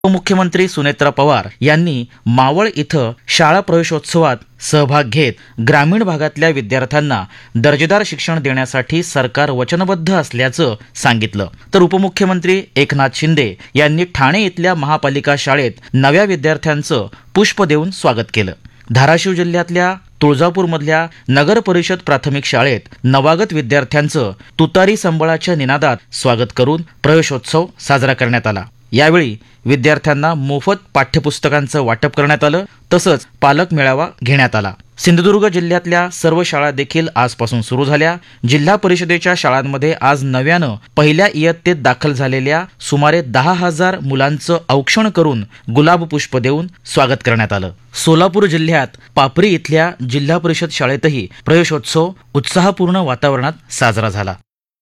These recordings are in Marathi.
उपमुख्यमंत्री सुनेत्रा पवार यांनी मावळ इथं शाळा प्रवेशोत्सवात सहभाग घेत ग्रामीण भागातल्या विद्यार्थ्यांना दर्जेदार शिक्षण देण्यासाठी सरकार वचनबद्ध असल्याचं सांगितलं. तर उपमुख्यमंत्री एकनाथ शिंदे यांनी ठाणे इथल्या महापालिका शाळेत नव्या विद्यार्थ्यांचं पुष्प देऊन स्वागत केलं. धाराशिव जिल्ह्यातल्या तुळजापूरमधल्या नगर परिषद प्राथमिक शाळेत नवागत विद्यार्थ्यांचं तुतारी संबळाच्या निनादात स्वागत करून प्रवेशोत्सव साजरा करण्यात आला. यावेळी विद्यार्थ्यांना मोफत पाठ्यपुस्तकांचं वाटप करण्यात आलं. तसंच पालक मेळावा घेण्यात आला. सिंधुदुर्ग जिल्ह्यातल्या सर्व शाळा देखील आजपासून सुरू झाल्या. जिल्हा परिषदेच्या शाळांमध्ये आज नव्यानं पहिल्या इयत्तेत दाखल झालेल्या सुमारे 10,000 मुलांचं औक्षण करून गुलाब पुष्प देऊन स्वागत करण्यात आलं. सोलापूर जिल्ह्यात पापरी इथल्या जिल्हा परिषद शाळेतही प्रवेशोत्सव उत्साहपूर्ण वातावरणात साजरा झाला.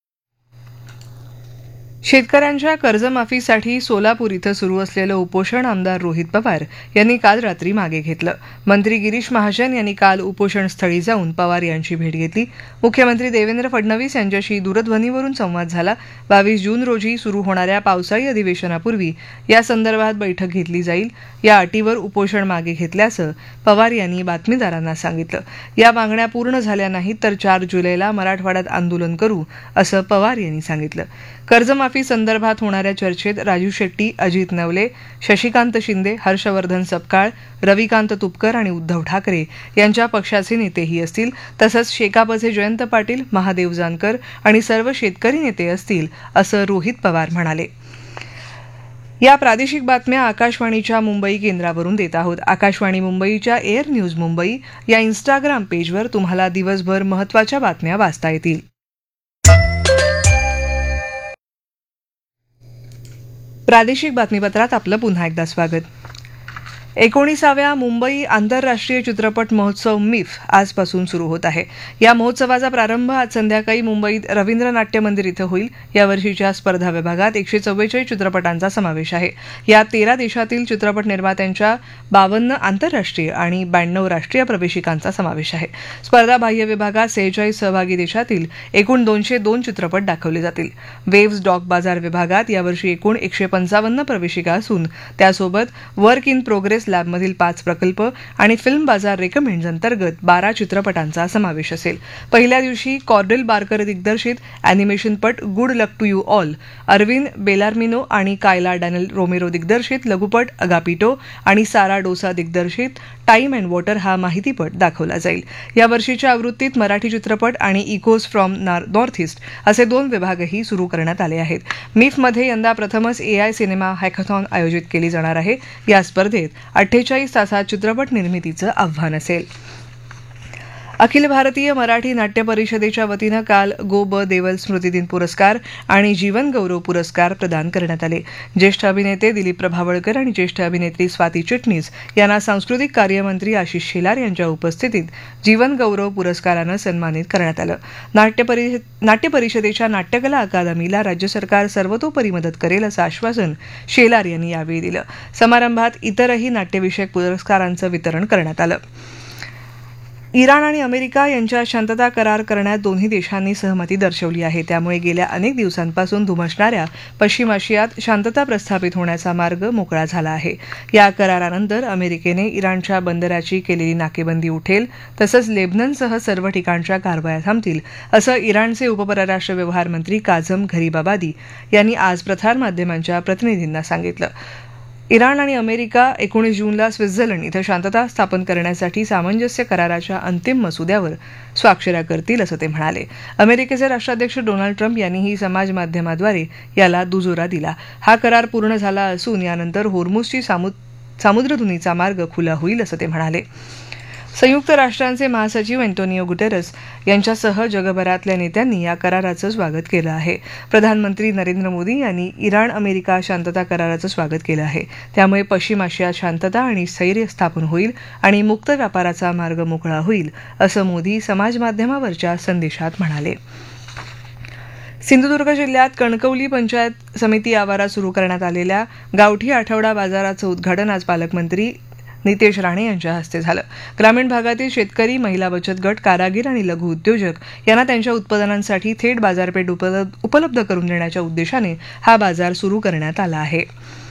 शेतकऱ्यांच्या कर्जमाफीसाठी सोलापूर इथं सुरू असलेलं उपोषण आमदार रोहित पवार यांनी काल रात्री मागे घेतलं. मंत्री गिरीश महाजन यांनी काल उपोषणस्थळी जाऊन पवार यांची भेट घेतली. मुख्यमंत्री देवेंद्र फडणवीस यांच्याशी दूरध्वनीवरून संवाद झाला. 22 जून रोजी सुरू होणाऱ्या पावसाळी अधिवेशनापूर्वी या संदर्भात बैठक घेतली जाईल. या अटीवर उपोषण मागे घेतल्याचं पवार यांनी बातमीदारांना सांगितलं. या मागण्या पूर्ण झाल्या नाहीत तर 4 जुलैला मराठवाड्यात आंदोलन करू असं पवार यांनी सांगितलं. कर्जमाफी संदर्भात होणाऱ्या चर्चेत राजू शेट्टी, अजित नवले, शशिकांत शिंदे, हर्षवर्धन सपकाळ, रविकांत तुपकर आणि उद्धव ठाकरे यांच्या पक्षाचे नेतेही असतील. तसंच शेकापचे जयंत पाटील, महादेव जानकर आणि सर्व शेतकरी नेते असतील असं रोहित पवार म्हणाले. या प्रादेशिक बातम्या आकाशवाणीच्या मुंबई केंद्रावरून देत आहोत. आकाशवाणी मुंबईच्या एअर न्यूज मुंबई या इंस्टाग्राम पेजवर तुम्हाला दिवसभर महत्त्वाच्या बातम्या वाचता येतील. प्रादेशिक बातमीपत्रात आपलं पुन्हा एकदा स्वागत. 19व्या मुंबई आंतरराष्ट्रीय चित्रपट महोत्सव मिफ आजपासून सुरू होत आहे. या महोत्सवाचा प्रारंभ आज संध्याकाळी मुंबईत रवींद्र नाट्य मंदिर इथं होईल. यावर्षीच्या स्पर्धा विभागात 144 चित्रपटांचा समावेश आहे. यात 13 देशातील चित्रपट निर्मात्यांच्या 52 आंतरराष्ट्रीय आणि 92 राष्ट्रीय प्रवेशिकांचा समावेश आहे. स्पर्धा बाह्य विभागात 46 सहभागी देशातील एकूण 202 चित्रपट दाखवले जातील. वेव्स डॉक बाजार विभागात यावर्षी एकूण 155 प्रवेशिका असून त्यासोबत वर्क इन प्रोग्रेस लॅबमधील 5 प्रकल्प आणि फिल्म बाजार रेकमेंड्स अंतर्गत 12 चित्रपटांचा समावेश असेल. पहिल्या दिवशी कॉर्डेल बार्कर दिग्दर्शित अॅनिमेशनपट good luck to you all, Arvind बेलार्मिनो आणि कायला डॅनियल रोमेरो दिग्दर्शित लघुपट अगापिटो आणि सारा डोसा दिग्दर्शित टाइम अँड वॉटर हा माहितीपट दाखवला जाईल. या वर्षीच्या आवृत्तीत मराठी चित्रपट आणि इकोज फ्रॉम नॉर्थ ईस्ट असे 2 विभागही सुरू करण्यात आले आहेत. मिफमध्ये यंदा प्रथमच AI सिनेमा हॅकॅथॉन आयोजित केली जाणार आहे. या स्पर्धेत 48 तासात चित्रपट निर्मितीचं आव्हान असेल. अखिल भारतीय मराठी नाट्य परिषदेच्या वतीनं काल गो. ब. देवल स्मृतिदिन पुरस्कार आणि जीवन गौरव पुरस्कार प्रदान करण्यात आले. ज्येष्ठ अभिनेते दिलीप प्रभावळकर आणि ज्येष्ठ अभिनेत्री स्वाती चिटणीस यांना सांस्कृतिक कार्यमंत्री आशिष शेलार यांच्या उपस्थितीत जीवन गौरव पुरस्कारानं सन्मानित करण्यात आलं. नाट्य परिषदेच्या नाट्यकला अकादमीला राज्य सरकार सर्वतोपरी मदत करेल असं आश्वासन शेलार यांनी यावेळी दिलं. समारंभात इतरही नाट्यविषयक पुरस्कारांचं वितरण करण्यात आलं. इराण आणि अमेरिका यांच्यात शांतता करार करण्यात दोन्ही देशांनी सहमती दर्शवली आहे. त्यामुळे गेल्या अनेक दिवसांपासून धुमसणाऱ्या पश्चिम आशियात शांतता प्रस्थापित होण्याचा मार्ग मोकळा झाला आहे. या करारानंतर अमेरिकेने इराणच्या बंदराची केलेली नाकेबंदी उठेल. तसंच लेबननसह सर्व ठिकाणच्या कारवाया थांबतील असं इराणचे उपपरराष्ट्र व्यवहार मंत्री काझम घरीबाबादी यांनी आज प्रसारमाध्यमांच्या प्रतिनिधींना सांगितलं. इराण आणि अमेरिका 19 जूनला स्वित्झर्लंड इथं शांतता स्थापन करण्यासाठी सामंजस्य कराराच्या अंतिम मसुद्यावर स्वाक्षऱ्या करतील असं ते म्हणाले. अमेरिकेचे राष्ट्राध्यक्ष डोनाल्ड ट्रम्प यांनीही समाज माध्यमाद्वारे याला दुजोरा दिला. हा करार पूर्ण झाला असून यानंतर होर्मुझची सामुद्रधुनीचा मार्ग खुला होईल असं ते म्हणाले. संयुक्त राष्ट्रांचे महासचिव अँटोनियो गुटेरस यांच्यासह जगभरातल्या नेत्यांनी या कराराचं स्वागत केलं आहे. प्रधानमंत्री नरेंद्र मोदी यांनी इराण अमेरिका शांतता कराराचं स्वागत केलं आहे. त्यामुळे पश्चिम आशियात शांतता आणि स्थैर्य स्थापन होईल आणि मुक्त व्यापाराचा मार्ग मोकळा होईल असं मोदी समाजमाध्यमावरच्या संदेशात म्हणाले. सिंधुदुर्ग जिल्ह्यात कणकवली पंचायत समिती आवारात सुरू करण्यात आलेल्या गावठी आठवडा बाजाराचं उद्घाटन आज पालकमंत्री नितेश राणे यांच्या हस्ते झालं. ग्रामीण भागातील शेतकरी, महिला बचत गट, कारागीर आणि लघु उद्योजक यांना त्यांच्या उत्पादनांसाठी थेट बाजारपेठ उपलब्ध करून देण्याच्या उद्देशाने हा बाजार सुरू करण्यात आला आहे.